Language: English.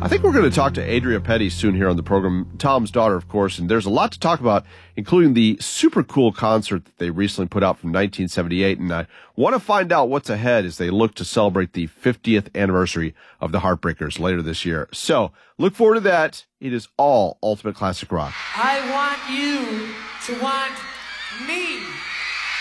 I think we're going to talk to Adria Petty soon here on the program, Tom's daughter, of course, and there's a lot to talk about, including the super cool concert that they recently put out from 1978, and I want to find out what's ahead as they look to celebrate the 50th anniversary of the Heartbreakers later this year. So, look forward to that. It is all Ultimate Classic Rock. I want you to want me.